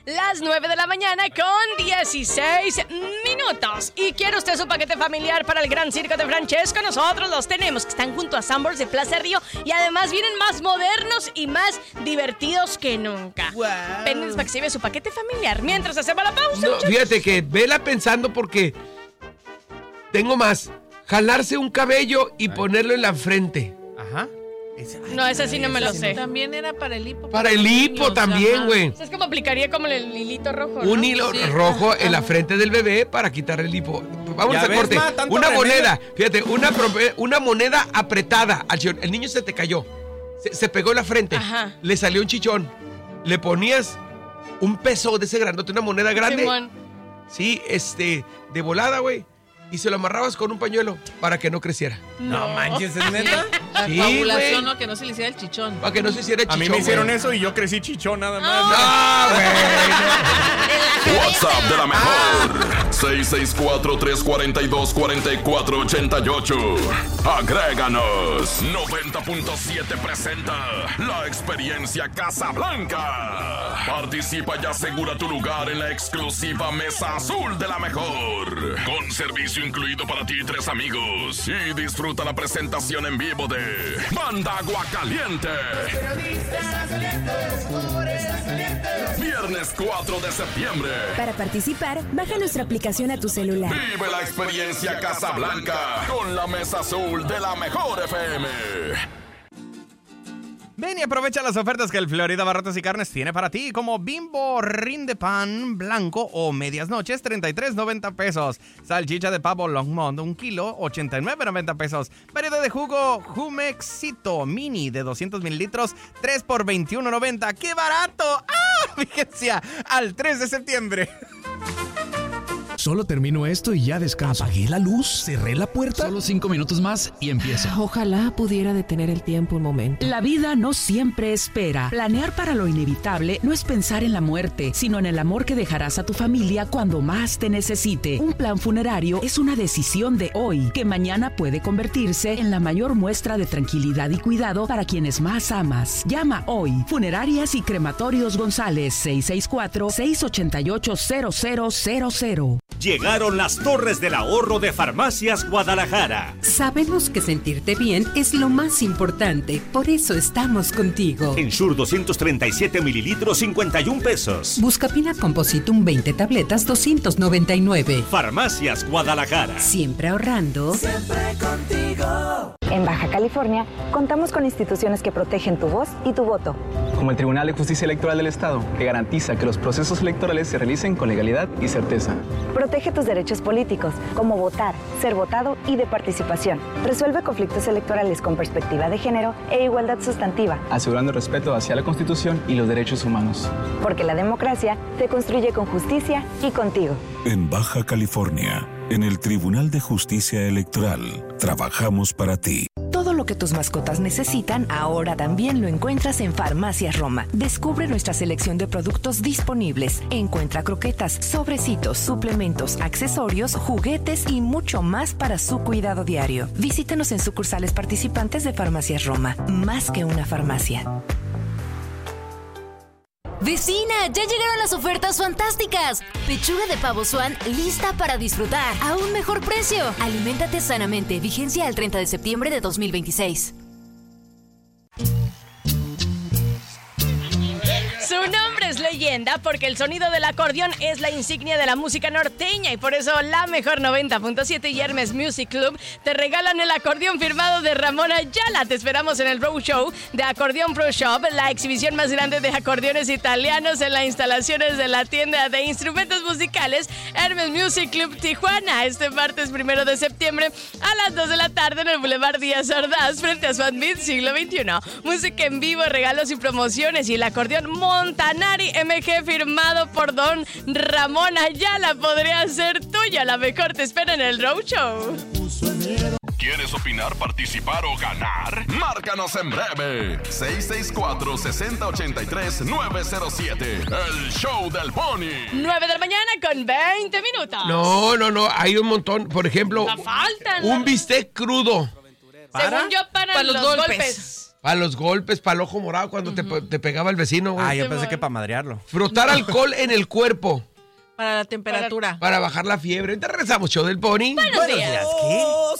las 9 de la mañana con 16 minutos. ¿Y quiere usted su paquete familiar para el Gran Circo de Francesco? Nosotros los tenemos, que están junto a Sanborns de Plaza Río y además vienen más modernos y más divertidos que nunca. Wow. Pendientes para que se lleve su paquete familiar. Mientras hacemos la pausa, No, fíjate que vela pensando porque tengo más. Jalarse un cabello y ponerlo en la frente. Ajá. No, esa sí no me lo sé. También era para el hipo. Para el hipo también, güey. ¿Sabes cómo aplicaría como el hilito rojo, no? Un hilo rojo en la frente del bebé para quitar el hipo. Vamos Ya a ves, corte. ma, tanto Una remedio. moneda, fíjate, una moneda apretada. El niño se te cayó. Se pegó en la frente. Ajá. Le salió un chichón. Le ponías un peso de ese grandote, una moneda grande. Simón. Sí, de volada, güey. Y se lo amarrabas con un pañuelo para que no creciera. No manches, ¿es neta? La Sí, coagulación, güey. ¿no? Que no se le hiciera el chichón. Para que no se hiciera chichón. A mí me hicieron güey. eso y yo crecí chichón nada más. No, güey. WhatsApp de la mejor 664-342-4488. Agréganos. 90.7 presenta la experiencia Casablanca. Participa y asegura tu lugar en la exclusiva Mesa Azul de la Mejor. Con servicio incluido para ti y 3 amigos. Y disfruta la presentación en vivo de Banda Aguacaliente. Viernes 4 de septiembre. Para participar, baja nuestra aplicación a tu celular. Vive la experiencia Casablanca con la Mesa Azul de la Mejor FM. Ven y aprovecha las ofertas que el Florida Barrotes y Carnes tiene para ti, como Bimbo Rinde Pan Blanco o Medias Noches, 33.90 pesos. Salchicha de pavo Longmont, 1 kilo, 89.90 pesos. Variedad de jugo Jumexito Mini de 200 mililitros, 3 por 21.90. ¡Qué barato! ¡Ah! Vigencia al 3 de septiembre. Solo termino esto y ya descanso. Apagué la luz, cerré la puerta. Solo 5 minutos más y empieza. Ojalá pudiera detener el tiempo un momento. La vida no siempre espera. Planear para lo inevitable no es pensar en la muerte, sino en el amor que dejarás a tu familia cuando más te necesite. Un plan funerario es una decisión de hoy, que mañana puede convertirse en la mayor muestra de tranquilidad y cuidado para quienes más amas. Llama hoy. Funerarias y Crematorios González, 664-688-0000. Llegaron las Torres del Ahorro de Farmacias Guadalajara. Sabemos que sentirte bien es lo más importante, por eso estamos contigo. Ensure 237 mililitros, 51 pesos. Buscapina Compositum 20 tabletas, 299. Farmacias Guadalajara. Siempre ahorrando. Siempre contigo. En Baja California, contamos con instituciones que protegen tu voz y tu voto. Como el Tribunal de Justicia Electoral del Estado, que garantiza que los procesos electorales se realicen con legalidad y certeza. Protege tus derechos políticos, como votar, ser votado y de participación. Resuelve conflictos electorales con perspectiva de género e igualdad sustantiva. Asegurando el respeto hacia la Constitución y los derechos humanos. Porque la democracia se construye con justicia y contigo. En Baja California, en el Tribunal de Justicia Electoral, trabajamos para ti. Todo lo que tus mascotas necesitan, ahora también lo encuentras en Farmacias Roma. Descubre nuestra selección de productos disponibles. Encuentra croquetas, sobrecitos, suplementos, accesorios, juguetes y mucho más para su cuidado diario. Visítenos en sucursales participantes de Farmacias Roma. Más que una farmacia. ¡Vecina! ¡Ya llegaron las ofertas fantásticas! Pechuga de pavo Swan lista para disfrutar a un mejor precio. Aliméntate sanamente. Vigencia al 30 de septiembre de 2026. Su nombre es leyenda porque el sonido del acordeón es la insignia de la música norteña y por eso la mejor 90.7 y Hermes Music Club te regalan el acordeón firmado de Ramón Ayala. Te esperamos en el Road Show de Acordeón Pro Shop, la exhibición más grande de acordeones italianos en las instalaciones de la tienda de instrumentos musicales Hermes Music Club Tijuana, este martes 1 de septiembre a las 2 de la tarde en el Boulevard Díaz Ordaz frente a Swan Beat Siglo XXI. Música en vivo, regalos y promociones y el acordeón Montanari MG firmado por don Ramón Ayala podría ser tuya. La mejor te espera en el Road Show. ¿Quieres opinar, participar o ganar? Márcanos en breve. 664-6083-907. El show del Pony. 9 de la mañana con 20 minutos. No, hay un montón. Por ejemplo, faltan un bistec crudo. Según yo, para los golpes. Para los golpes, para el ojo morado cuando te pegaba el vecino, güey. Yo pensé que para madrearlo. Frotar alcohol en el cuerpo. Para la temperatura. Para bajar la fiebre. Entonces regresamos, show del Pony. Buenos días. Oh,